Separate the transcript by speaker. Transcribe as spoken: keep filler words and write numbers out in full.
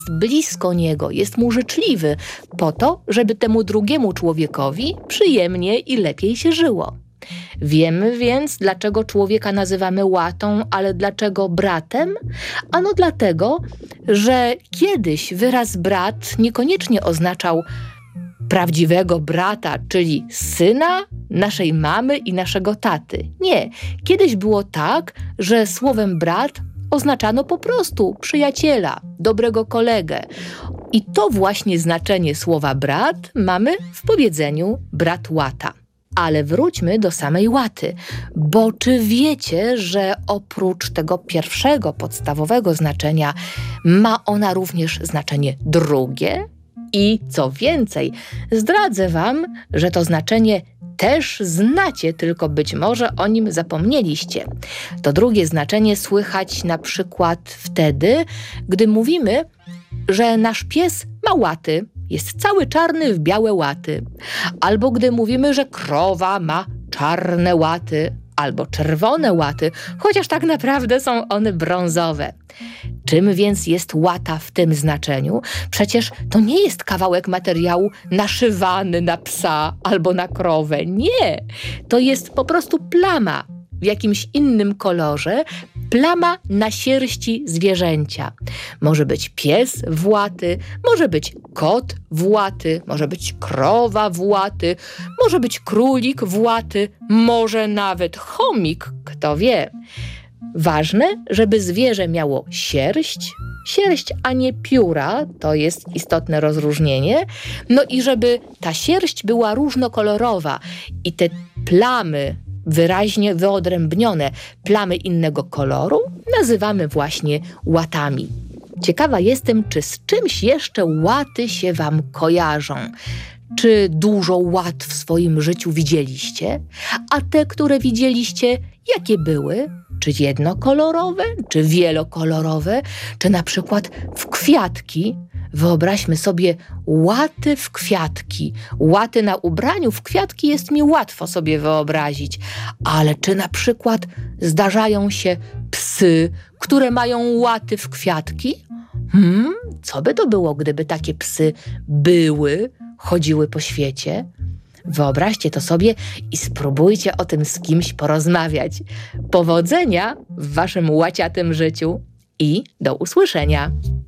Speaker 1: blisko niego, jest mu życzliwy, po to, żeby temu drugiemu człowiekowi przyjemnie i lepiej się żyło. Wiemy więc, dlaczego człowieka nazywamy łatą, ale dlaczego bratem? Ano dlatego, że kiedyś wyraz brat niekoniecznie oznaczał prawdziwego brata, czyli syna naszej mamy i naszego taty. Nie, kiedyś było tak, że słowem brat oznaczano po prostu przyjaciela, dobrego kolegę. I to właśnie znaczenie słowa brat mamy w powiedzeniu brat łata. Ale wróćmy do samej łaty, bo czy wiecie, że oprócz tego pierwszego, podstawowego znaczenia ma ona również znaczenie drugie? I co więcej, zdradzę wam, że to znaczenie też znacie, tylko być może o nim zapomnieliście. To drugie znaczenie słychać na przykład wtedy, gdy mówimy, że nasz pies ma łaty, jest cały czarny w białe łaty. Albo gdy mówimy, że krowa ma czarne łaty albo czerwone łaty, chociaż tak naprawdę są one brązowe. Czym więc jest łata w tym znaczeniu? Przecież to nie jest kawałek materiału naszywany na psa albo na krowę. Nie! To jest po prostu plama w jakimś innym kolorze, plama na sierści zwierzęcia. Może być pies właty, może być kot właty, może być krowa właty, może być królik właty, może nawet chomik, kto wie. Ważne, żeby zwierzę miało sierść, sierść, a nie pióra, to jest istotne rozróżnienie, no i żeby ta sierść była różnokolorowa i te plamy wyraźnie wyodrębnione, plamy innego koloru, nazywamy właśnie łatami. Ciekawa jestem, czy z czymś jeszcze łaty się wam kojarzą. Czy dużo łat w swoim życiu widzieliście? A te, które widzieliście, jakie były? Czy jednokolorowe, czy wielokolorowe, czy na przykład w kwiatki? Wyobraźmy sobie łaty w kwiatki. Łaty na ubraniu w kwiatki jest mi łatwo sobie wyobrazić. Ale czy na przykład zdarzają się psy, które mają łaty w kwiatki? Hmm, co by to było, gdyby takie psy były, chodziły po świecie? Wyobraźcie to sobie i spróbujcie o tym z kimś porozmawiać. Powodzenia w waszym łaciatym życiu i do usłyszenia!